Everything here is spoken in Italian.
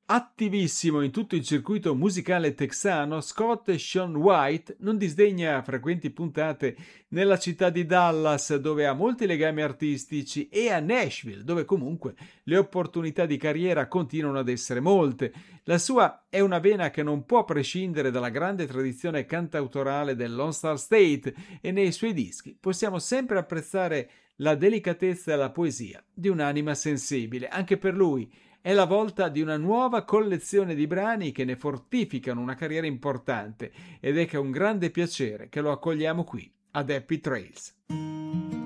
Attivissimo in tutto il circuito musicale texano, Scott Sean White non disdegna frequenti puntate nella città di Dallas, dove ha molti legami artistici, e a Nashville, dove comunque le opportunità di carriera continuano ad essere molte. La sua è una vena che non può prescindere dalla grande tradizione cantautorale del Lone Star State, e nei suoi dischi possiamo sempre apprezzare la delicatezza e la poesia di un'anima sensibile. Anche per lui è la volta di una nuova collezione di brani che ne fortificano una carriera importante, ed è che è un grande piacere che lo accogliamo qui ad Happy Trails.